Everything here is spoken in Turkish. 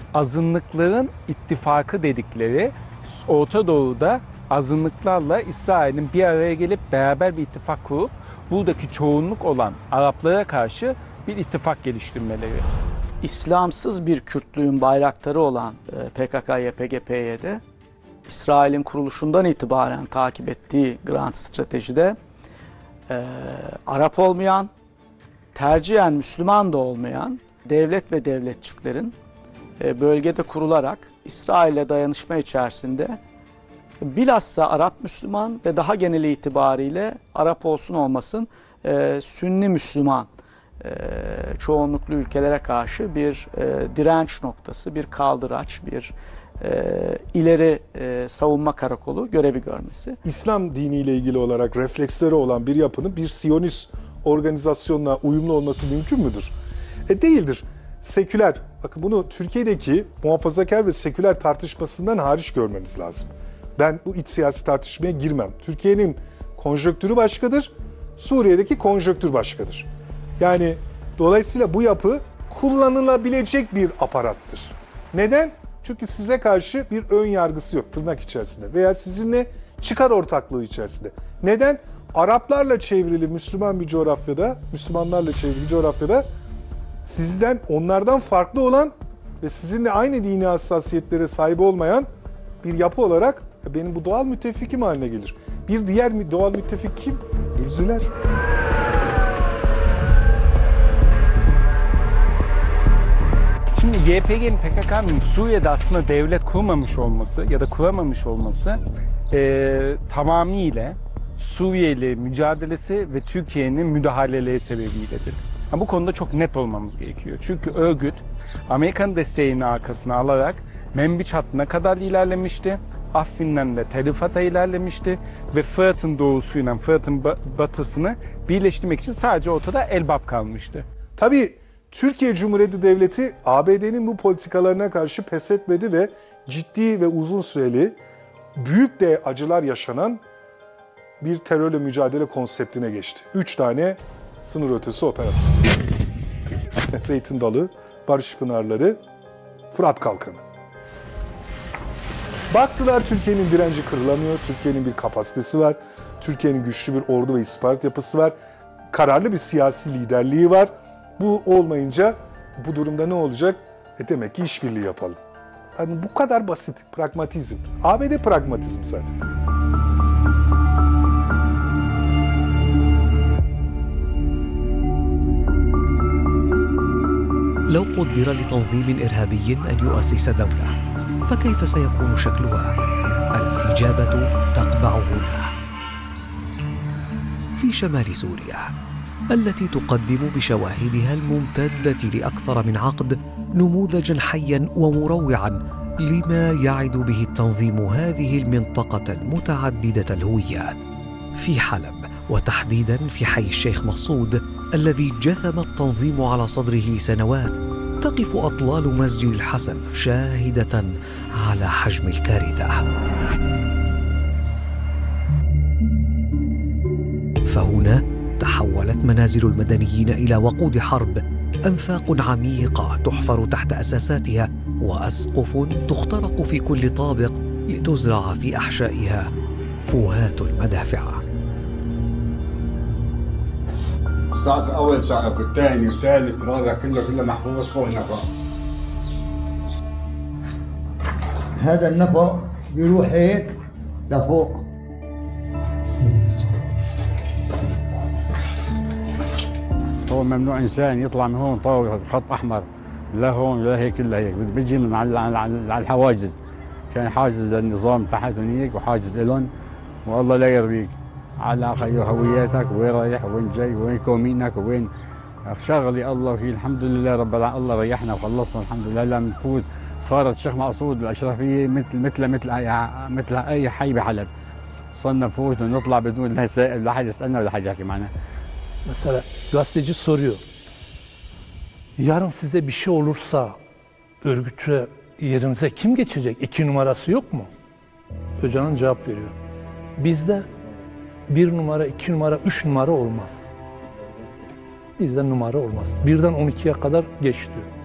azınlıkların ittifakı dedikleri Orta Doğu'da azınlıklarla İsrail'in bir araya gelip beraber bir ittifak kurup buradaki çoğunluk olan Araplara karşı bir ittifak geliştirmeleri. İslamsız bir Kürtlüğün bayraktarı olan PKK-YPG-PYD, İsrail'in kuruluşundan itibaren takip ettiği grand stratejide Arap olmayan, tercihen Müslüman da olmayan devlet ve devletçiklerin bölgede kurularak İsrail'le dayanışma içerisinde bilhassa Arap Müslüman ve daha geneli itibariyle Arap olsun olmasın Sünni Müslüman çoğunluklu ülkelere karşı bir direnç noktası, bir kaldıraç, bir ileri savunma karakolu görevi görmesi. İslam diniyle ilgili olarak refleksleri olan bir yapının bir Siyonist organizasyonla uyumlu olması mümkün müdür? Değildir. Seküler, bakın bunu Türkiye'deki muhafazakar ve seküler tartışmasından hariç görmemiz lazım. Ben bu iç siyasi tartışmaya girmem. Türkiye'nin konjonktürü başkadır, Suriye'deki konjonktür başkadır. Yani dolayısıyla bu yapı kullanılabilecek bir aparattır. Neden? Çünkü size karşı bir ön yargısı yok tırnak içerisinde veya sizinle çıkar ortaklığı içerisinde. Neden? Araplarla çevrili Müslüman bir coğrafyada, Müslümanlarla çevrili bir coğrafyada sizden, onlardan farklı olan ve sizinle aynı dini hassasiyetlere sahip olmayan bir yapı olarak benim bu doğal müttefikim haline gelir. Bir diğer doğal müttefik kim? Dürziler. Şimdi YPG'nin, PKK'nın Suriye'de aslında devlet kurmamış olması ya da kuramamış olması tamamıyla Suriyeli mücadelesi ve Türkiye'nin müdahaleleri sebebiyledir. Bu konuda çok net olmamız gerekiyor. Çünkü örgüt Amerikan desteğini arkasına alarak Menbiç hattına kadar ilerlemişti. Afrin'den de Tel Rifat'a ilerlemişti ve Fırat'ın doğusuyla Fırat'ın batısını birleştirmek için sadece ortada Elbap kalmıştı. Tabii Türkiye Cumhuriyeti Devleti ABD'nin bu politikalarına karşı pes etmedi ve ciddi ve uzun süreli büyük de acılar yaşanan bir terörle mücadele konseptine geçti. 3 tane sınır ötesi operasyon. Zeytin Dalı, Barış Pınarları, Fırat Kalkanı. Baktılar Türkiye'nin direnci kırılamıyor, Türkiye'nin bir kapasitesi var, Türkiye'nin güçlü bir ordu ve istihbarat yapısı var, kararlı bir siyasi liderliği var. Bu olmayınca bu durumda ne olacak? Demek ki işbirliği yapalım. Yani bu kadar basit, pragmatizm. ABD pragmatizm zaten. لو قدر لتنظيم إرهابي أن يؤسس دولة فكيف سيكون شكلها؟ الإجابة تقبع هنا في شمال سوريا التي تقدم بشواهدها الممتدة لأكثر من عقد نموذجا حيا ومروعا لما يعد به التنظيم هذه المنطقة المتعددة الهويات. في حلب وتحديدا في حي الشيخ مقصود الذي جثم التنظيم على صدره لسنوات تقف أطلال مسجد الحسن شاهدة على حجم الكارثة. فهنا تحولت منازل المدنيين إلى وقود حرب، أنفاق عميقة تحفر تحت أساساتها وأسقف تخترق في كل طابق لتزرع في أحشائها فوهات المدافع. السقف أول سقف والثاني والثالث والرابع كله محفوظ فوق النفق. هذا النفق بيروح هيك لفوق. هو ممنوع إنسان يطلع من هون طاوله خط أحمر لا هون لا هيك إلا هيك، بيجي من على الحواجز. كان حاجز للنظام تحت هنيك وحاجز إلهم، والله لا يرضيك على هوياتك وين رايح وين جاي وين كومينك وين شغلي الله فيه. الحمد لله رب العالمين الله ريحنا وخلصنا الحمد لله. لما نفوت صارت الشيخ مقصود الأشرفية مثل أي حي بحلب. صرنا نفوت ونطلع بدون لا سائل لا حد يسألنا ولا حد يحكي معنا. Mesela gazeteci soruyor. Yarın size bir şey olursa örgütü yerinize kim geçecek? 2 numarası yok mu? Öcalan cevap veriyor. Bizde 1 numara, 2 numara, 3 numara olmaz. Bizde numara olmaz. 1'den 12'ye kadar geç diyor.